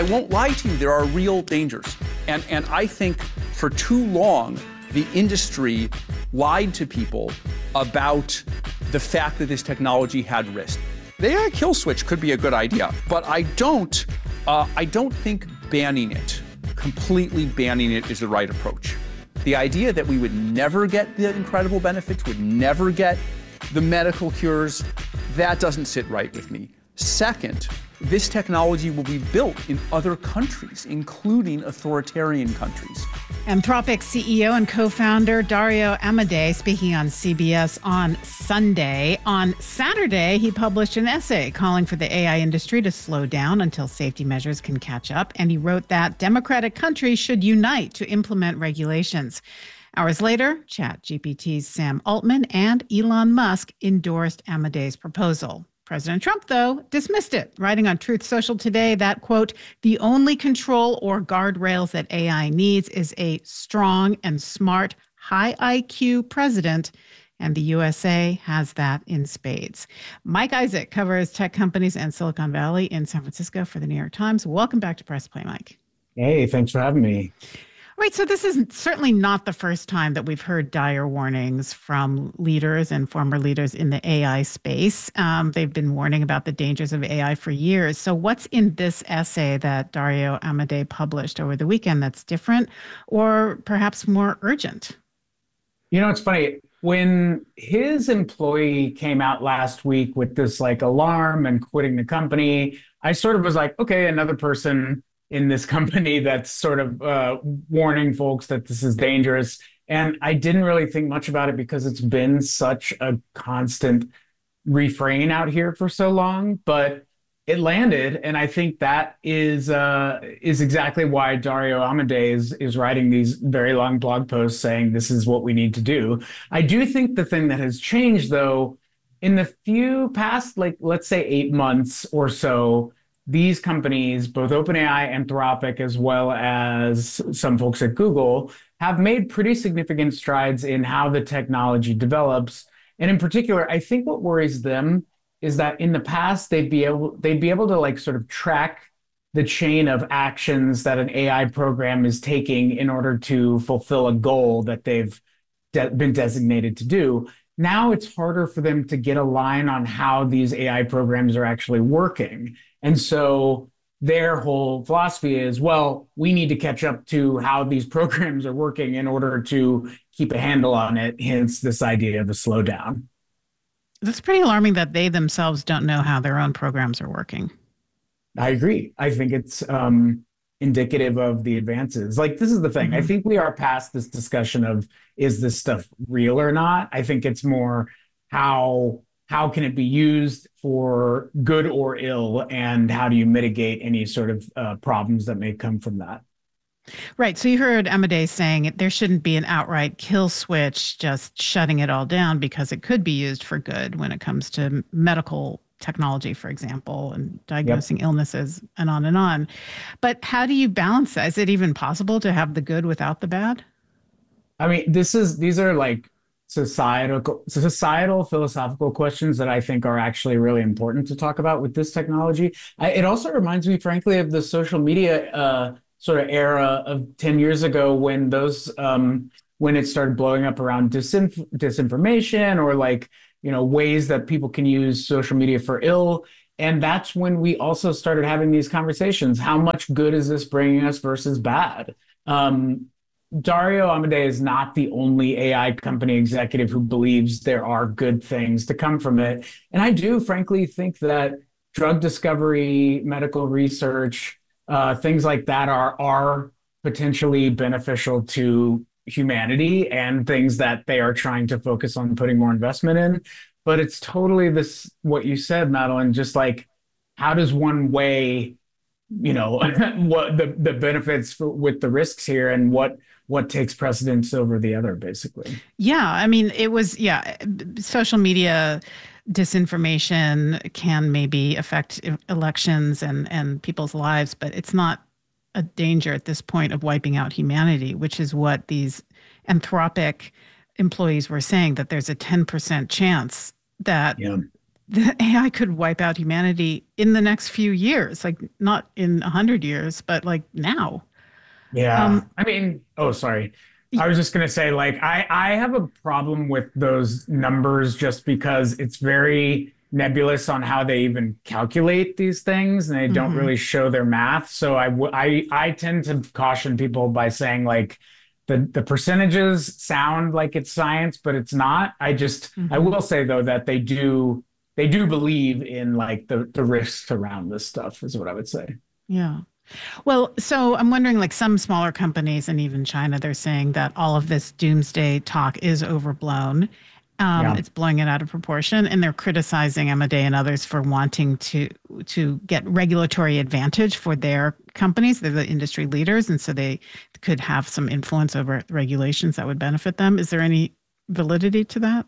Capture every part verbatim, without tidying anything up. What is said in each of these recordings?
I won't lie to you, there are real dangers. And, and I think for too long, the industry lied to people about the fact that this technology had risk. The A I kill switch could be a good idea, but I don't, uh, I don't think banning it, completely banning it is the right approach. The idea that we would never get the incredible benefits, would never get the medical cures, that doesn't sit right with me. Second, this technology will be built in other countries, including authoritarian countries. Anthropic C E O and co-founder Dario Amodei speaking on C B S on Sunday. On Saturday, he published an essay calling for the A I industry to slow down until safety measures can catch up. And he wrote that democratic countries should unite to implement regulations. Hours later, ChatGPT's Sam Altman and Elon Musk endorsed Amodei's proposal. President Trump, though, dismissed it, writing on Truth Social today that, quote, the only control or guardrails that A I needs is a strong and smart, high I Q president, and the U S A has that in spades. Mike Isaac covers tech companies and Silicon Valley in San Francisco for the New York Times. Welcome back to Press Play, Mike. Hey, thanks for having me. Right, so this is certainly not the first time that we've heard dire warnings from leaders and former leaders in the A I space. Um, they've been warning about the dangers of A I for years. So what's in this essay that Dario Amodei published over the weekend that's different or perhaps more urgent? You know, it's funny. When his employee came out last week with this like alarm and quitting the company, I sort of was like, okay, another person in this company that's sort of uh, warning folks that this is dangerous. And I didn't really think much about it because it's been such a constant refrain out here for so long, but it landed. And I think that is uh, is exactly why Dario Amodei is, is writing these very long blog posts saying this is what we need to do. I do think the thing that has changed, though, in the few past, like, let's say eight months or so, these companies, both OpenAI, Anthropic, as well as some folks at Google, have made pretty significant strides in how the technology develops. And in particular, I think what worries them is that in the past, they'd be able, they'd be able to like sort of track the chain of actions that an A I program is taking in order to fulfill a goal that they've de- been designated to do. Now it's harder for them to get a line on how these A I programs are actually working. And so their whole philosophy is, well, we need to catch up to how these programs are working in order to keep a handle on it, hence this idea of a slowdown. That's pretty alarming that they themselves don't know how their own programs are working. I agree. I think it's um, indicative of the advances. Like, this is the thing. Mm-hmm. I think we are past this discussion of, is this stuff real or not? I think it's more how... How can it be used for good or ill, and how do you mitigate any sort of uh, problems that may come from that? Right. So you heard Amodei saying there shouldn't be an outright kill switch, just shutting it all down, because it could be used for good when it comes to medical technology, for example, and diagnosing yep. illnesses and on and on. But how do you balance that? Is it even possible to have the good without the bad? I mean, this is these are like societal societal philosophical questions that I think are actually really important to talk about with this technology. I, it also reminds me, frankly, of the social media uh, sort of era of ten years ago when those um, when it started blowing up around disinf- disinformation or like, you know, ways that people can use social media for ill. And that's when we also started having these conversations. How much good is this bringing us versus bad? Um, Dario Amodei is not the only A I company executive who believes there are good things to come from it. And I do, frankly, think that drug discovery, medical research, uh, things like that are, are potentially beneficial to humanity and things that they are trying to focus on putting more investment in. But it's totally this, what you said, Madeline, just like, how does one weigh, you know, what the, the benefits for, with the risks here, and what what takes precedence over the other, basically? Yeah, I mean, it was, yeah, social media disinformation can maybe affect elections and, and people's lives, but it's not a danger at this point of wiping out humanity, which is what these Anthropic employees were saying, that there's a ten percent chance that yeah. the A I could wipe out humanity in the next few years, like not in a hundred years, but like now. Yeah. Um, I mean, oh, sorry. y- I was just gonna say, like, I I have a problem with those numbers just because it's very nebulous on how they even calculate these things, and they don't mhm, really show their math. So I w- I I tend to caution people by saying like the the percentages sound like it's science, but it's not. I just I mhm. will say though that they do they do believe in like the the risks around this stuff is what I would say. Yeah. Well, so I'm wondering, like some smaller companies and even China, they're saying that all of this doomsday talk is overblown. Um, Yeah, it's blowing it out of proportion, and they're criticizing Amadei and others for wanting to to get regulatory advantage for their companies. They're the industry leaders, and so they could have some influence over regulations that would benefit them. Is there any validity to that?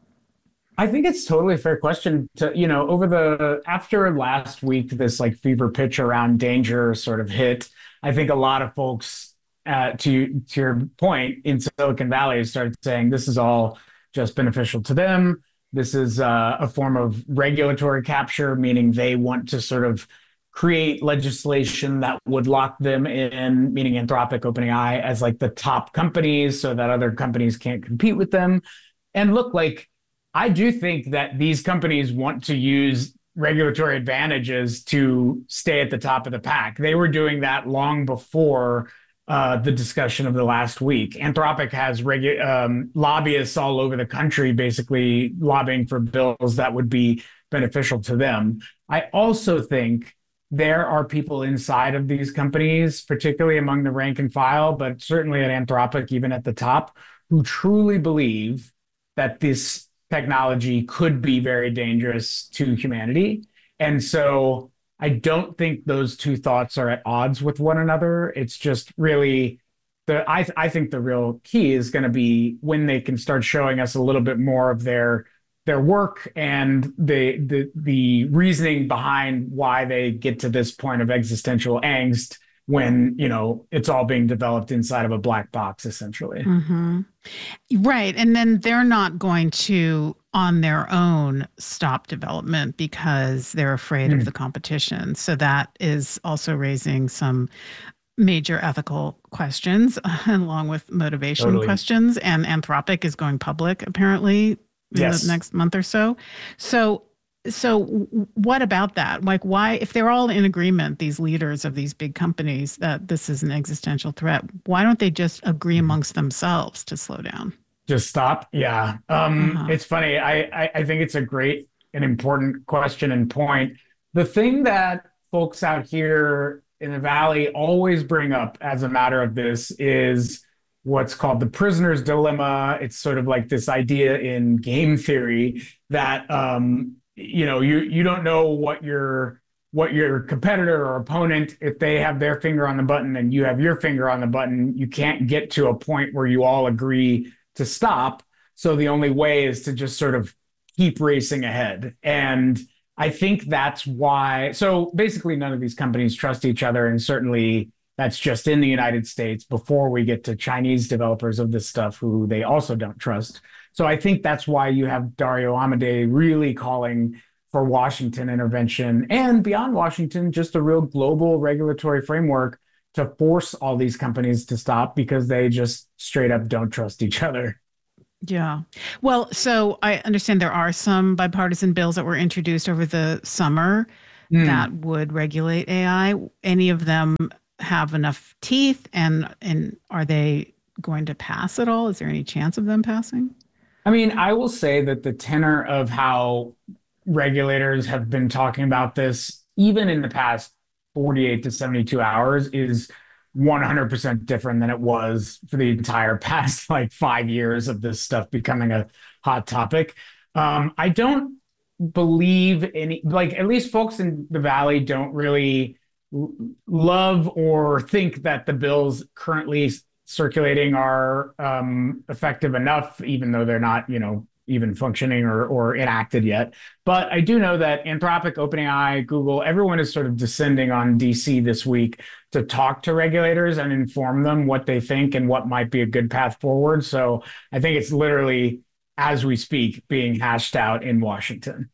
I think it's totally a fair question to, you know, over the after last week, this like fever pitch around danger sort of hit. I think a lot of folks, uh, to to your point, in Silicon Valley started saying this is all just beneficial to them. This is uh, a form of regulatory capture, meaning they want to sort of create legislation that would lock them in, meaning Anthropic, OpenAI, as like the top companies so that other companies can't compete with them. And look, like I do think that these companies want to use regulatory advantages to stay at the top of the pack. They were doing that long before uh, the discussion of the last week. Anthropic has regu- um, lobbyists all over the country basically lobbying for bills that would be beneficial to them. I also think there are people inside of these companies, particularly among the rank and file, but certainly at Anthropic, even at the top, who truly believe that this technology could be very dangerous to humanity. And so I don't think those two thoughts are at odds with one another. It's just really the I I think the real key is going to be when they can start showing us a little bit more of their their work and the the the reasoning behind why they get to this point of existential angst when, you know, it's all being developed inside of a black box essentially. Hmm. Right. And then they're not going to, on their own, stop development because they're afraid of Mm, the competition. So that is also raising some major ethical questions, along with motivation totally. questions. And Anthropic is going public apparently in the Yes. next month or so. So, so what about that? Like, why, if they're all in agreement, these leaders of these big companies, that this is an existential threat, why don't they just agree amongst themselves to slow down? Just stop. Yeah. Um, Uh-huh. it's funny. I, I I think it's a great and important question and point. The thing that folks out here in the Valley always bring up as a matter of this is what's called the prisoner's dilemma. It's sort of like this idea in game theory that um, you know, you you don't know what your what your competitor or opponent, if they have their finger on the button and you have your finger on the button, you can't get to a point where you all agree to stop. So the only way is to just sort of keep racing ahead. And I think that's why. So basically, none of these companies trust each other. And certainly that's just in the United States before we get to Chinese developers of this stuff who they also don't trust. So I think that's why you have Dario Amodei really calling for Washington intervention and beyond Washington, just a real global regulatory framework to force all these companies to stop because they just straight up don't trust each other. Yeah. Well, so I understand there are some bipartisan bills that were introduced over the summer that Mm. would regulate A I. Any of them have enough teeth, and and are they going to pass at all? Is there any chance of them passing? I mean, I will say that the tenor of how regulators have been talking about this, even in the past forty-eight to seventy-two hours, is one hundred percent different than it was for the entire past like five years of this stuff becoming a hot topic. Um, I don't believe any, like, at least folks in the Valley don't really l- love or think that the bills currently circulating are um, effective enough, even though they're not, you know, even functioning or, or enacted yet. But I do know that Anthropic, OpenAI, Google, everyone is sort of descending on D C this week to talk to regulators and inform them what they think and what might be a good path forward. So I think it's literally, as we speak, being hashed out in Washington.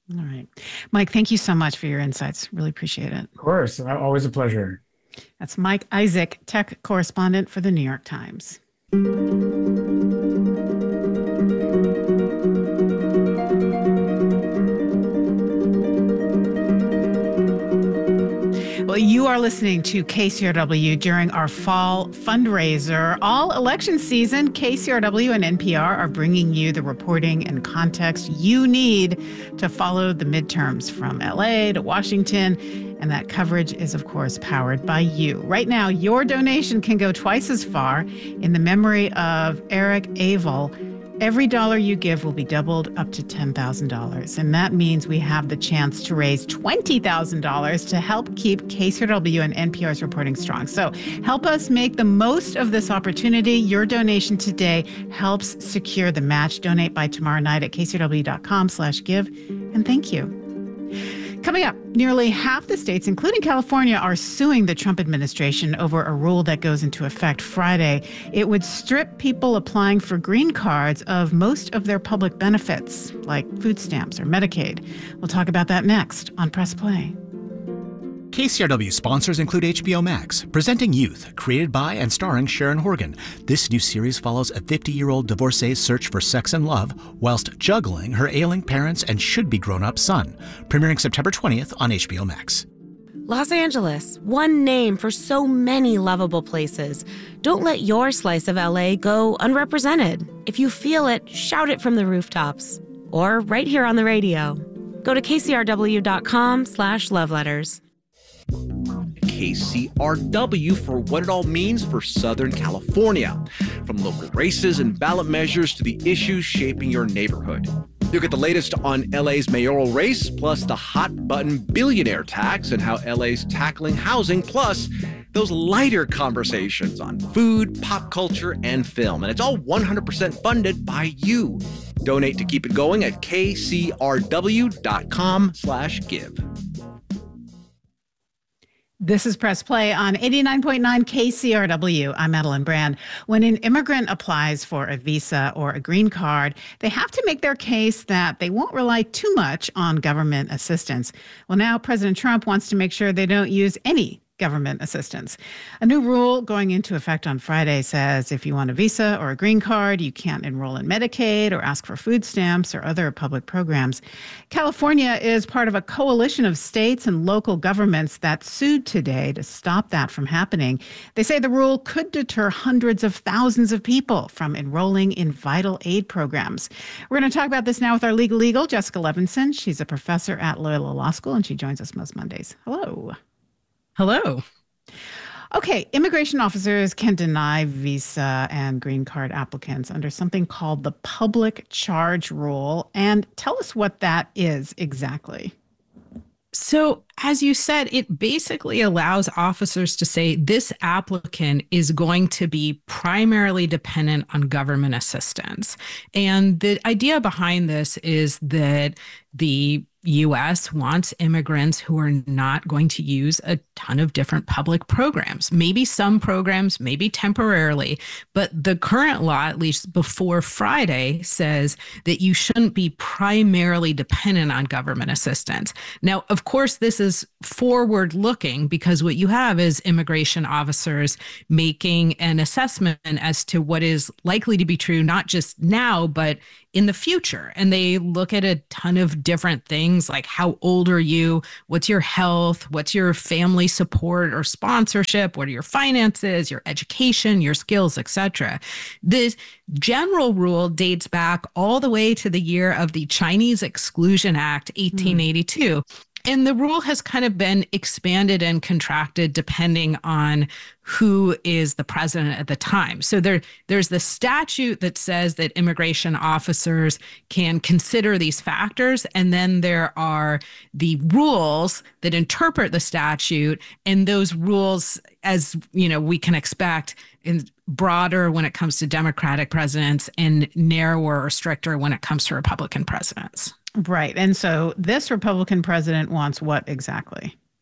All right. Mike, thank you so much for your insights. Really appreciate it. Of course. Always a pleasure. That's Mike Isaac, tech correspondent for the New York Times. Well, you are listening to K C R W during our fall fundraiser. All election season, K C R W and N P R are bringing you the reporting and context you need to follow the midterms from L A to Washington. And that coverage is, of course, powered by you. Right now, your donation can go twice as far in the memory of Eric Abel. Every dollar you give will be doubled up to ten thousand dollars. And that means we have the chance to raise twenty thousand dollars to help keep K C R W and N P R's reporting strong. So help us make the most of this opportunity. Your donation today helps secure the match. Donate by tomorrow night at kcrw.com slash give. And thank you. Coming up, nearly half the states, including California, are suing the Trump administration over a rule that goes into effect Friday. It would strip people applying for green cards of most of their public benefits, like food stamps or Medicaid. We'll talk about that next on Press Play. K C R W sponsors include H B O Max, presenting Youth, created by and starring Sharon Horgan. This new series follows a fifty-year-old divorcee's search for sex and love whilst juggling her ailing parents and should-be grown-up son. Premiering September twentieth on H B O Max. Los Angeles, one name for so many lovable places. Don't let your slice of L A go unrepresented. If you feel it, shout it from the rooftops. Or right here on the radio. Go to kcrw.com slash love letters. K C R W for what it all means for Southern California. From local races and ballot measures to the issues shaping your neighborhood. You'll get the latest on L A's mayoral race, plus the hot-button billionaire tax and how L A's tackling housing, plus those lighter conversations on food, pop culture, and film. And it's all one hundred percent funded by you. Donate to keep it going at kcrw.com slash give. This is Press Play on eighty-nine point nine K C R W. I'm Madeline Brand. When an immigrant applies for a visa or a green card, they have to make their case that they won't rely too much on government assistance. Well, now President Trump wants to make sure they don't use any government assistance. A new rule going into effect on Friday says if you want a visa or a green card, you can't enroll in Medicaid or ask for food stamps or other public programs. California is part of a coalition of states and local governments that sued today to stop that from happening. They say the rule could deter hundreds of thousands of people from enrolling in vital aid programs. We're going to talk about this now with our legal legal, Jessica Levinson. She's a professor at Loyola Law School, and she joins us most Mondays. Hello. Hello. Okay, immigration officers can deny visa and green card applicants under something called the public charge rule. And tell us what that is exactly. So, as you said, it basically allows officers to say this applicant is going to be primarily dependent on government assistance. And the idea behind this is that the U S wants immigrants who are not going to use a ton of different public programs, maybe some programs, maybe temporarily. But the current law, at least before Friday, says that you shouldn't be primarily dependent on government assistance. Now, of course, this is forward looking because what you have is immigration officers making an assessment as to what is likely to be true, not just now, but in the future. And they look at a ton of different things like how old are you? What's your health? What's your family support or sponsorship? What are your finances, your education, your skills, et cetera. This general rule dates back all the way to the year of the Chinese Exclusion Act, eighteen eighty-two. Mm. And the rule has kind of been expanded and contracted depending on who is the president at the time. So there, there's the statute that says that immigration officers can consider these factors. And then there are the rules that interpret the statute. And those rules, as you know, we can expect, is broader when it comes to Democratic presidents and narrower or stricter when it comes to Republican presidents. Right. And so this Republican president wants what exactly?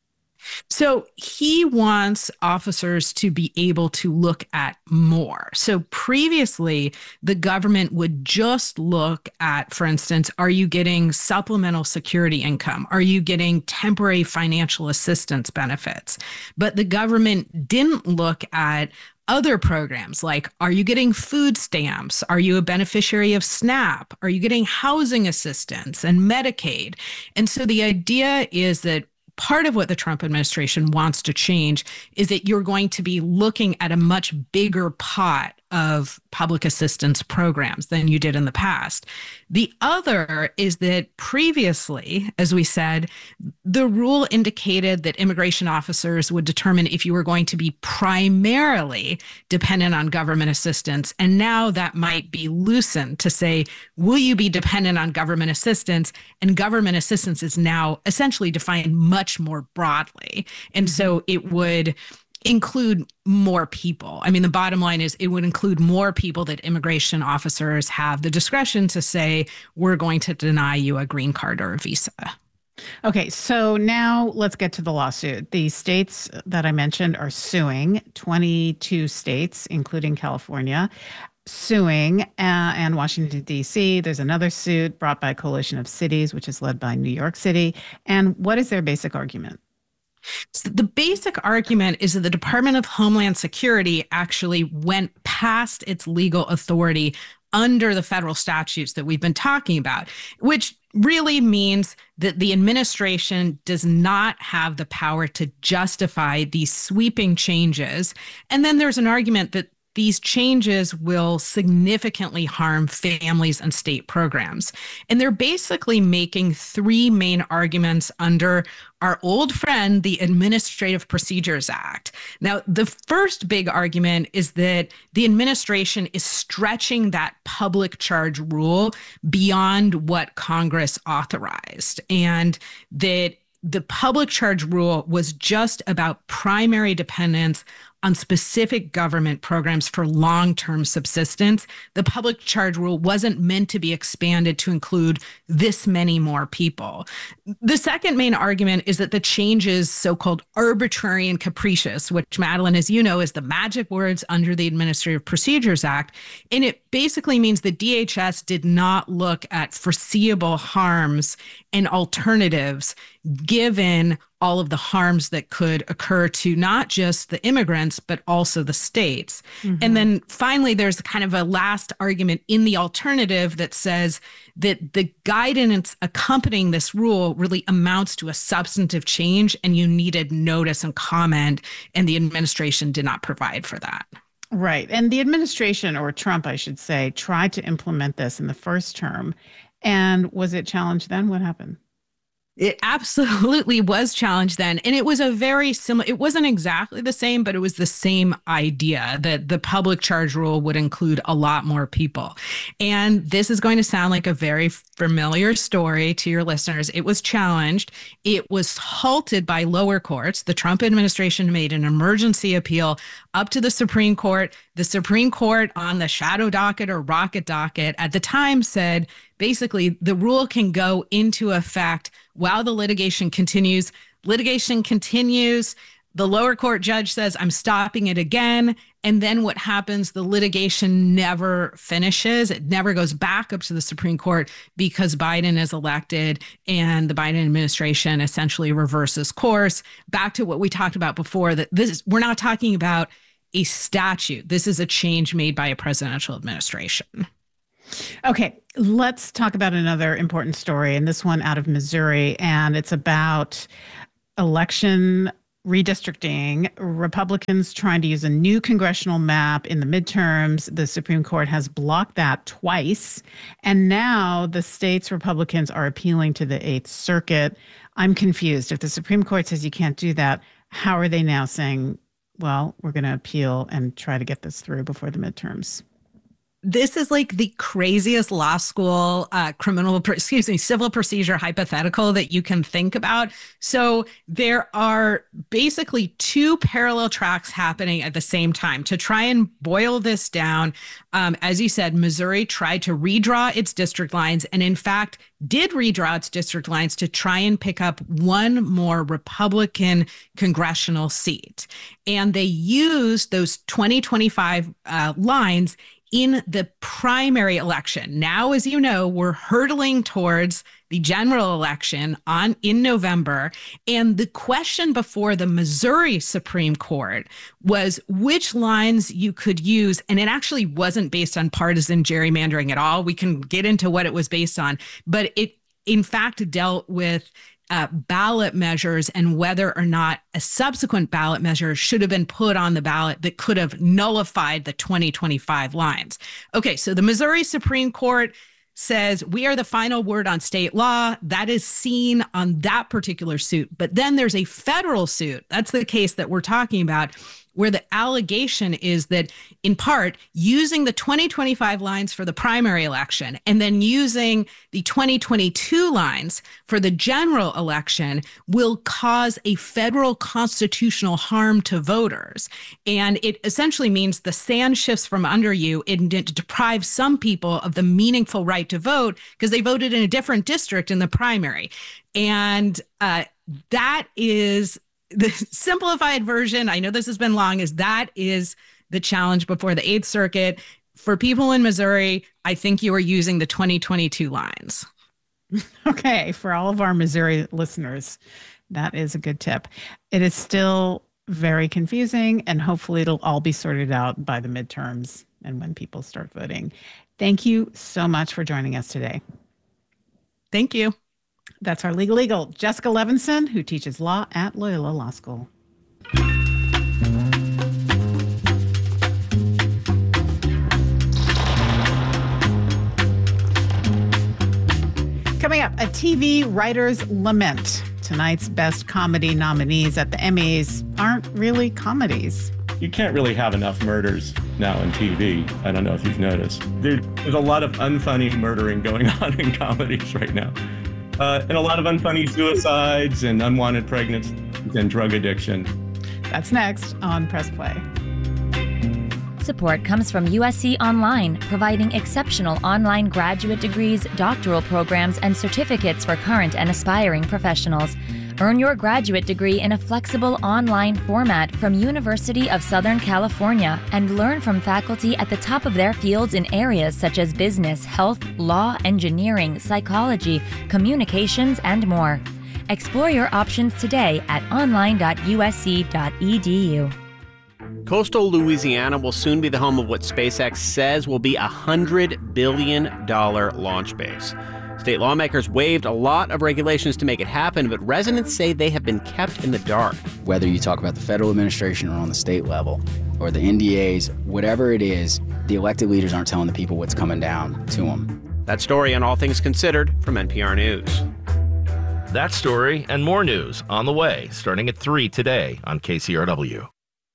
So he wants officers to be able to look at more. So previously, the government would just look at, for instance, are you getting supplemental security income? Are you getting temporary financial assistance benefits? But the government didn't look at other programs like, are you getting food stamps? Are you a beneficiary of SNAP? Are you getting housing assistance and Medicaid? And so the idea is that part of what the Trump administration wants to change is that you're going to be looking at a much bigger pot of public assistance programs than you did in the past. The other is that previously, as we said, the rule indicated that immigration officers would determine if you were going to be primarily dependent on government assistance. And now that might be loosened to say, will you be dependent on government assistance? And government assistance is now essentially defined much more broadly. And so it would include more people. I mean, the bottom line is it would include more people that immigration officers have the discretion to say, we're going to deny you a green card or a visa. Okay, so now let's get to the lawsuit. The states that I mentioned are suing, twenty-two states, including California, suing, uh, and Washington, D C. There's another suit brought by a coalition of cities, which is led by New York City. And what is their basic argument? So the basic argument is that the Department of Homeland Security actually went past its legal authority under the federal statutes that we've been talking about, which really means that the administration does not have the power to justify these sweeping changes. And then there's an argument that these changes will significantly harm families and state programs. And they're basically making three main arguments under our old friend, the Administrative Procedures Act. Now, the first big argument is that the administration is stretching that public charge rule beyond what Congress authorized, and that the public charge rule was just about primary dependence on specific government programs for long-term subsistence. The public charge rule wasn't meant to be expanded to include this many more people. The second main argument is that the change is so-called arbitrary and capricious, which, Madeline, as you know, is the magic words under the Administrative Procedures Act. And it basically means the D H S did not look at foreseeable harms and alternatives given all of the harms that could occur to not just the immigrants, but also the states. Mm-hmm. And then finally, there's kind of a last argument in the alternative that says that the guidance accompanying this rule really amounts to a substantive change, and you needed notice and comment, and the administration did not provide for that. Right. And the administration, or Trump, I should say, tried to implement this in the first term. And was it challenged then? What happened? It absolutely was challenged then. And it was a very similar, it wasn't exactly the same, but it was the same idea that the public charge rule would include a lot more people. And this is going to sound like a very familiar story to your listeners. It was challenged. It was halted by lower courts. The Trump administration made an emergency appeal up to the Supreme Court. The Supreme Court, on the shadow docket or rocket docket at the time, said basically the rule can go into effect while the litigation continues. Litigation continues. The lower court judge says, I'm stopping it again. And then what happens? The litigation never finishes. It never goes back up to the Supreme Court because Biden is elected and the Biden administration essentially reverses course. Back to what we talked about before, that this is, we're not talking about a statute. This is a change made by a presidential administration. Okay, let's talk about another important story, and this one out of Missouri, and it's about election redistricting. Republicans trying to use a new congressional map in the midterms. The Supreme Court has blocked that twice, and now the state's Republicans are appealing to the Eighth Circuit. I'm confused. If the Supreme Court says you can't do that, how are they now saying, well, we're going to appeal and try to get this through before the midterms? this is like the craziest law school uh, criminal, excuse me, civil procedure hypothetical that you can think about. So there are basically two parallel tracks happening at the same time. To try and boil this down, um, as you said, Missouri tried to redraw its district lines and in fact did redraw its district lines to try and pick up one more Republican congressional seat. And they used those twenty twenty-five uh, lines in the primary election. Now, as you know, we're hurtling towards the general election on in November. And the question before the Missouri Supreme Court was which lines you could use. And it actually wasn't based on partisan gerrymandering at all. We can get into what it was based on, but it in fact dealt with Uh, ballot measures and whether or not a subsequent ballot measure should have been put on the ballot that could have nullified the twenty twenty-five lines. Okay, so the Missouri Supreme Court says we are the final word on state law. That is seen on that particular suit. But then there's a federal suit. That's the case that we're talking about, where the allegation is that, in part, using the twenty twenty-five lines for the primary election and then using the twenty twenty-two lines for the general election will cause a federal constitutional harm to voters. And it essentially means the sand shifts from under you and it deprives some people of the meaningful right to vote because they voted in a different district in the primary. And uh, that is the simplified version. I know this has been long, is that is the challenge before the Eighth Circuit. For people in Missouri, I think you are using the twenty twenty-two lines. Okay, for all of our Missouri listeners, that is a good tip. It is still very confusing, and hopefully it'll all be sorted out by the midterms and when people start voting. Thank you so much for joining us today. Thank you. That's our Legal Eagle, Jessica Levinson, who teaches law at Loyola Law School. Coming up, a T V writer's lament. Tonight's best comedy nominees at the Emmys aren't really comedies. You can't really have enough murders now in T V. I don't know if you've noticed. There, there's a lot of unfunny murdering going on in comedies right now. Uh, and a lot of unfunny suicides and unwanted pregnancies and drug addiction. That's next on Press Play. Support comes from U S C Online, providing exceptional online graduate degrees, doctoral programs, and certificates for current and aspiring professionals. Earn your graduate degree in a flexible online format from University of Southern California and learn from faculty at the top of their fields in areas such as business, health, law, engineering, psychology, communications, and more. Explore your options today at online dot U S C dot E D U. Coastal Louisiana will soon be the home of what SpaceX says will be a one hundred billion dollars launch base. State lawmakers waived a lot of regulations to make it happen, but residents say they have been kept in the dark. Whether you talk about the federal administration or on the state level, or the N D As, whatever it is, the elected leaders aren't telling the people what's coming down to them. That story on All Things Considered from N P R News. That story and more news on the way, starting at three today on K C R W.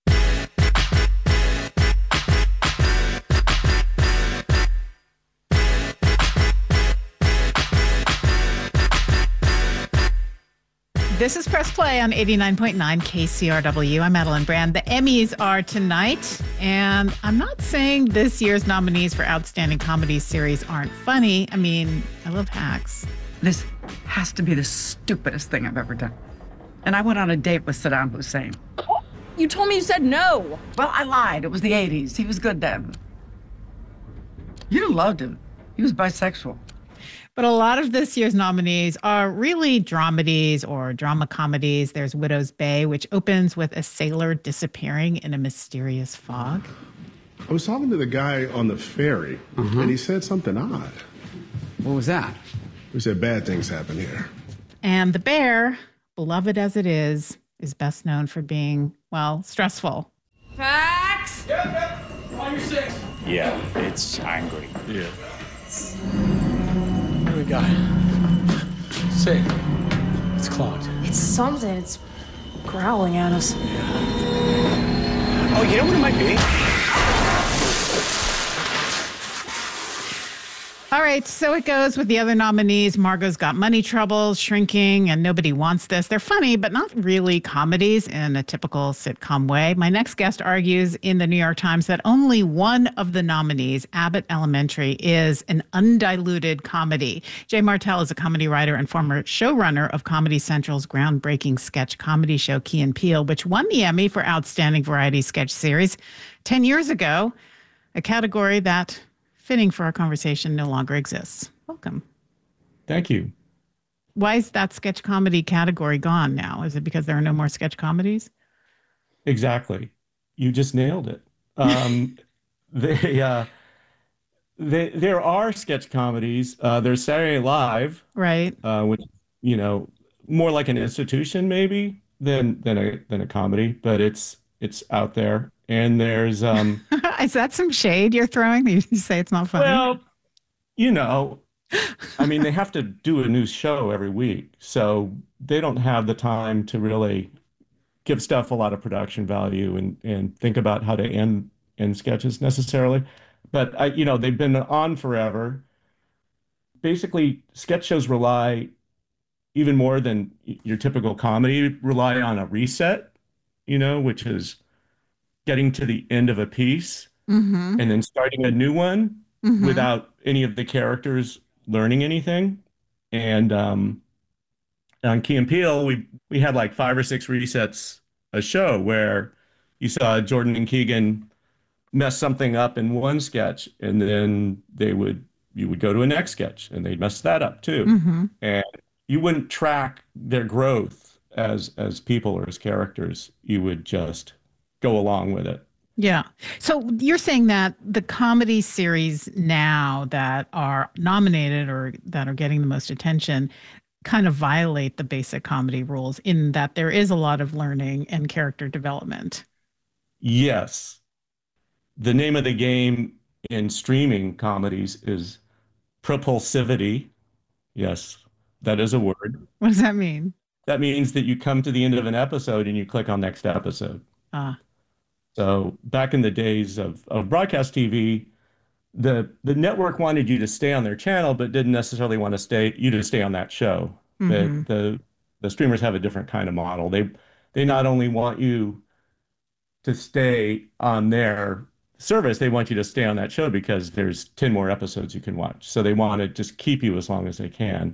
This is Press Play on eighty-nine point nine K C R W. I'm Madeline Brand. The Emmys are tonight, and I'm not saying this year's nominees for Outstanding Comedy Series aren't funny. I mean, I love Hacks. This has to be the stupidest thing I've ever done. And I went on a date with Saddam Hussein. You told me you said no. Well, I lied. It was the eighties. He was good then. You loved him. He was bisexual. But a lot of this year's nominees are really dramedies or drama comedies. There's Widow's Bay, which opens with a sailor disappearing in a mysterious fog. I was talking to the guy on the ferry, uh-huh. and he said something odd. What was that? He said bad things happen here. And The Bear, beloved as it is, is best known for being, well, stressful. Facts! Yep, yep. On your six. Yeah, it's angry. Yeah. What do we got? Say, it's clogged. It's something. It's growling at us. Yeah. Oh, you know what it might be? All right, so it goes with the other nominees. Margot's Got Money Trouble, Shrinking, and Nobody Wants This. They're funny, but not really comedies in a typical sitcom way. My next guest argues in the New York Times that only one of the nominees, Abbott Elementary, is an undiluted comedy. Jay Martell is a comedy writer and former showrunner of Comedy Central's groundbreaking sketch comedy show Key and Peele, which won the Emmy for Outstanding Variety Sketch Series ten years ago, a category that, fitting for our conversation, no longer exists. Welcome. Thank you. Why is that sketch comedy category gone now? Is it because there are no more sketch comedies? Exactly. You just nailed it. Um, they, uh, they, there are sketch comedies. Uh, there's Saturday Night Live, right? Uh, which, you know, more like an institution maybe than than a than a comedy, but it's it's out there. And there's um, is that some shade you're throwing? You say it's not funny. Well, you know, I mean, they have to do a new show every week, so they don't have the time to really give stuff a lot of production value and and think about how to end end sketches necessarily. But I, you know, they've been on forever. Basically, sketch shows rely even more than your typical comedy rely on a reset, you know, which is getting to the end of a piece mm-hmm. and then starting a new one mm-hmm. without any of the characters learning anything. And um, on Key and Peele, we we had like five or six resets a show where you saw Jordan and Keegan mess something up in one sketch, and then they would you would go to a next sketch and they'd mess that up too. Mm-hmm. And you wouldn't track their growth as as people or as characters. You would just go along with it. Yeah. So you're saying that the comedy series now that are nominated or that are getting the most attention kind of violate the basic comedy rules in that there is a lot of learning and character development. Yes. The name of the game in streaming comedies is propulsivity. Yes, that is a word. What does that mean? That means that you come to the end of an episode and you click on next episode. Ah. So back in the days of, of broadcast T V, the the network wanted you to stay on their channel, but didn't necessarily want to stay you to stay on that show. Mm-hmm. The, the the streamers have a different kind of model. They they not only want you to stay on their service, they want you to stay on that show because there's ten more episodes you can watch. So they want to just keep you as long as they can.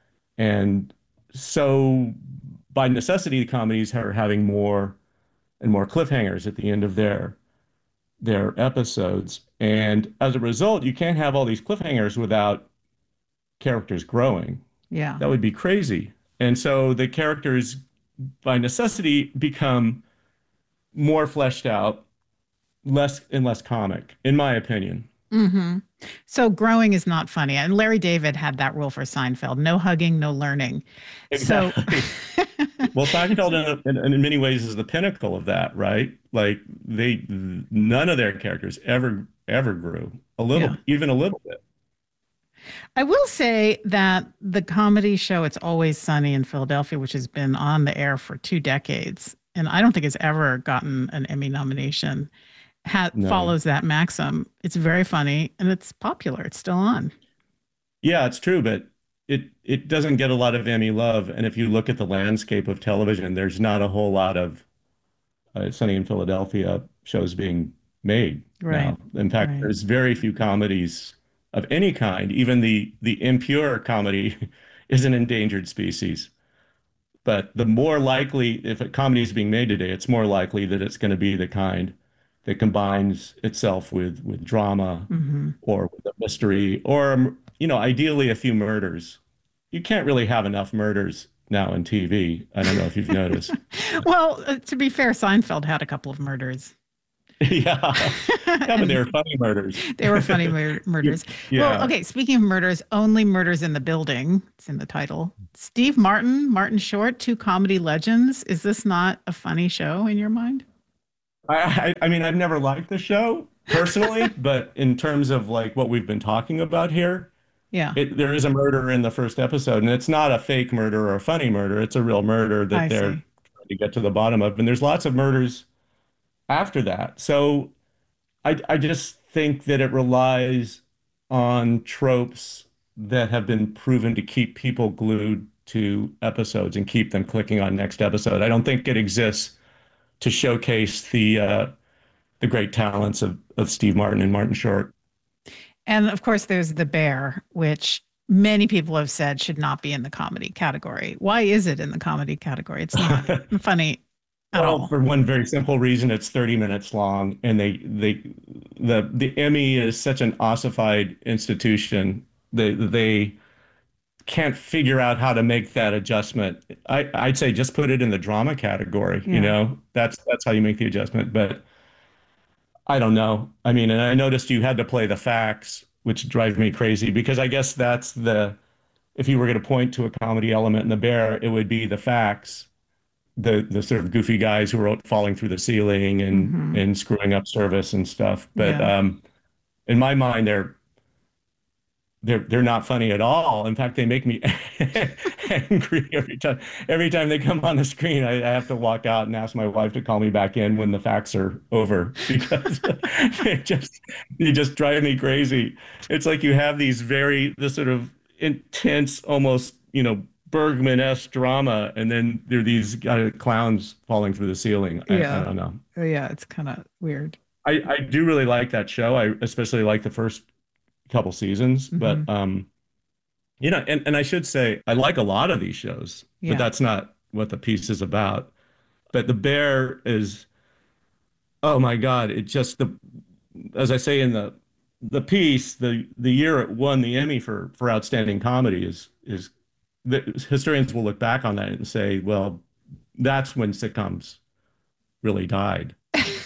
And so by necessity, the comedies are having more and more cliffhangers at the end of their their episodes. And as a result, you can't have all these cliffhangers without characters growing. Yeah. That would be crazy. And so the characters, by necessity, become more fleshed out, less and less comic, in my opinion. Mm-hmm. So growing is not funny. And Larry David had that rule for Seinfeld: no hugging, no learning. Exactly. So well, Seinfeld in, in, in many ways is the pinnacle of that, right? Like they, none of their characters ever, ever grew a little, yeah. even a little bit. I will say that the comedy show It's Always Sunny in Philadelphia, which has been on the air for two decades, and I don't think it's ever gotten an Emmy nomination, ha- No. follows that maxim. It's very funny and it's popular. It's still on. Yeah, it's true, but it it doesn't get a lot of Emmy love. And if you look at the landscape of television, there's not a whole lot of uh, Sunny in Philadelphia shows being made Right. now. In fact, Right. there's very few comedies of any kind. Even the the impure comedy is an endangered species. But the more likely, if a comedy is being made today, it's more likely that it's going to be the kind that combines itself with with drama Mm-hmm. or with a mystery or, you know, ideally a few murders. You can't really have enough murders now on T V. I don't know if you've noticed. Well, uh, to be fair, Seinfeld had a couple of murders. Yeah. Yeah, but they were funny murders. They were funny mur- murders. Yeah. Well, okay, speaking of murders, Only Murders in the Building, it's in the title. Steve Martin, Martin Short, two comedy legends. Is this not a funny show in your mind? I, I, I mean, I've never liked the show personally, but in terms of like what we've been talking about here, Yeah. it, there is a murder in the first episode, and it's not a fake murder or a funny murder. It's a real murder that I they're see. trying to get to the bottom of. And there's lots of murders after that. So I, I just think that it relies on tropes that have been proven to keep people glued to episodes and keep them clicking on next episode. I don't think it exists to showcase the uh, the great talents of, of Steve Martin and Martin Short. And of course, there's The Bear, which many people have said should not be in the comedy category. Why is it in the comedy category? It's not funny at well, all. For one very simple reason, it's thirty minutes long, and they they the the Emmy is such an ossified institution. They they can't figure out how to make that adjustment. I, I'd say just put it in the drama category. Yeah. You know, that's that's how you make the adjustment. But I don't know. I mean, and I noticed you had to play the facts, which drives me crazy, because I guess that's the, if you were going to point to a comedy element in The Bear, it would be the facts, the the sort of goofy guys who were falling through the ceiling and Mm-hmm. and screwing up service and stuff. But Yeah. um, in my mind, they're they're they're not funny at all. In fact, they make me angry every time. Every time they come on the screen, I, I have to walk out and ask my wife to call me back in when the facts are over, because they just they just drive me crazy. It's like you have these very this sort of intense, almost you know Bergman-esque drama, and then there are these uh, clowns falling through the ceiling. I, Yeah. I don't know. Oh, yeah, it's kind of weird. I, I do really like that show. I especially like the first couple seasons, Mm-hmm. but um, you know, and, and I should say I like a lot of these shows, Yeah. but that's not what the piece is about. But The Bear is, oh my God, it just the, as I say in the the piece, the the year it won the Emmy for for outstanding comedy is is the historians will look back on that and say, well, that's when sitcoms really died.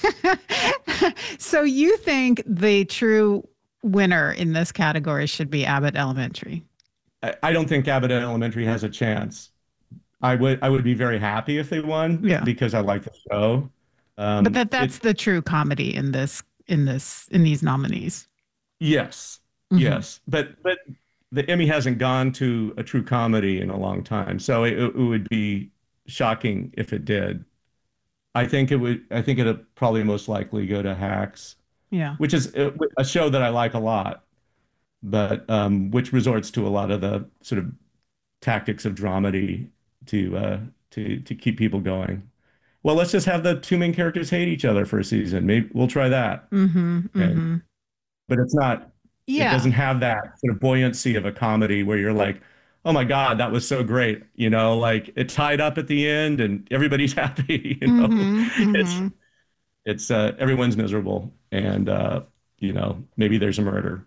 So you think the true winner in this category should be Abbott Elementary? I, I don't think Abbott Elementary has a chance. I would I would be very happy if they won, Yeah. because I like the show. Um, but that that's it- the true comedy in this in this in these nominees. yes, Mhm. yes, but but the Emmy hasn't gone to a true comedy in a long time, so it, it would be shocking if it did. I think it would. I think it'd probably most likely go to Hacks, Yeah. which is a, a show that I like a lot, but um, which resorts to a lot of the sort of tactics of dramedy to uh, to to keep people going. Well, let's just have the two main characters hate each other for a season. Maybe we'll try that. Mm-hmm. Okay. Mm-hmm. But it's not. Yeah. It doesn't have that sort of buoyancy of a comedy where you're like, oh my God, that was so great. You know, like it tied up at the end and everybody's happy. You know, Mhm, it's mhm. it's uh, everyone's miserable, and uh, you know, maybe there's a murder.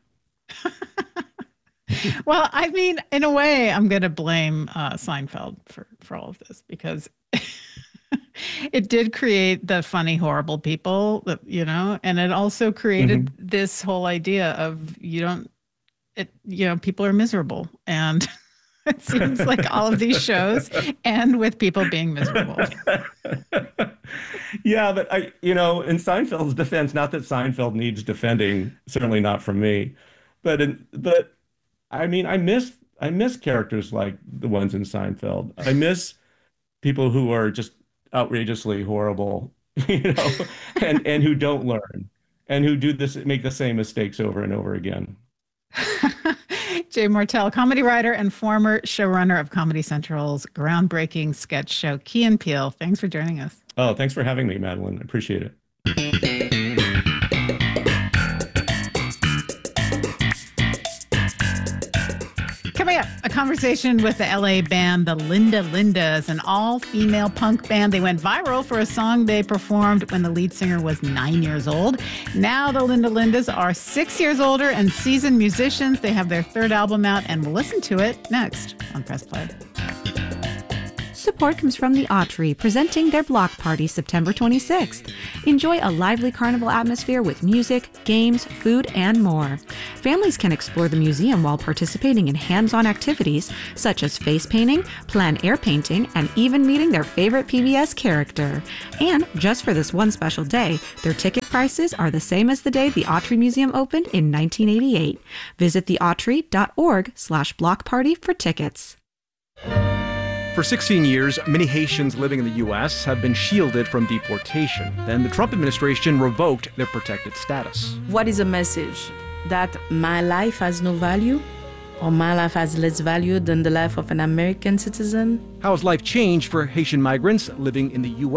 Well, I mean, in a way, I'm going to blame uh, Seinfeld for, for all of this, because it did create the funny, horrible people, that, you know, and it also created Mm-hmm. this whole idea of you don't, it, you know, people are miserable. And it seems like all of these shows end with people being miserable. Yeah, but I, you know, in Seinfeld's defense, not that Seinfeld needs defending, certainly not from me, but in, but I mean, I miss I miss characters like the ones in Seinfeld. I miss people who are just outrageously horrible, you know, and and who don't learn and who do this make the same mistakes over and over again. Jay Martell, comedy writer and former showrunner of Comedy Central's groundbreaking sketch show, Key and Peele. Thanks for joining us. Oh, thanks for having me, Madeline. I appreciate it. Coming up, a conversation with the L A band, the Linda Lindas, an all-female punk band. They went viral for a song they performed when the lead singer was nine years old. Now the Linda Lindas are six years older and seasoned musicians. They have their third album out, and we'll listen to it next on Press Play. Support comes from the Autry, presenting their block party September twenty-sixth. Enjoy a lively carnival atmosphere with music, games, food, and more. Families can explore the museum while participating in hands-on activities such as face painting, plein air painting, and even meeting their favorite P B S character. And just for this one special day, their ticket prices are the same as the day the Autry Museum opened in nineteen eighty-eight. Visit the autry dot org slash block party for tickets. For sixteen years, many Haitians living in the U S have been shielded from deportation. Then the Trump administration revoked their protected status. What is a message that my life has no value, or my life has less value than the life of an American citizen. How has life changed for Haitian migrants living in the U S?